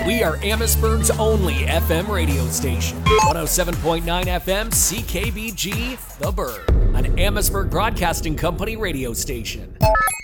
We are Amherstburg's only FM radio station. 107.9 FM CKBG, The Bird, an Amherstburg Broadcasting Company radio station.